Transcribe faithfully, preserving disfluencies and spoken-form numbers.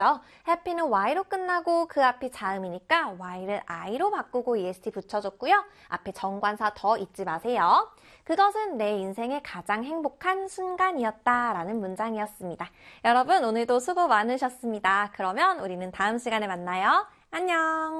happy는 y로 끝나고 그 앞이 자음이니까 y를 i로 바꾸고 est 붙여줬고요. 앞에 정관사 더 잊지 마세요. 그것은 내 인생의 가장 행복한 순간이었다 라는 문장이었습니다. 여러분 오늘도 수고 많으셨습니다. 그러면 우리는 다음 시간에 만나요. 안녕!